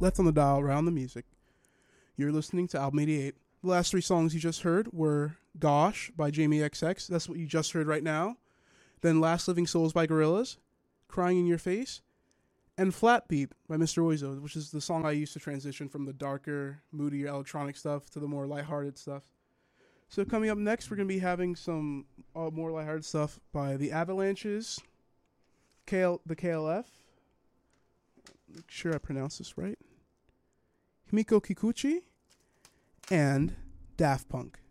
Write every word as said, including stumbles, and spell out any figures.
Left on the Dial, Around the Music. You're listening to Album eighty-eight. The last three songs you just heard were Gosh by Jamie X X. That's what you just heard right now. Then Last Living Souls by Gorillaz, Crying in Your Face, and Flat Beat by Mister Oizo, which is the song I used to transition from the darker, moodier electronic stuff to the more lighthearted stuff. So coming up next, we're going to be having some uh, more lighthearted stuff by the Avalanches, K L, the K L F, make sure I pronounce this right, Himiko Kikuchi, and Daft Punk.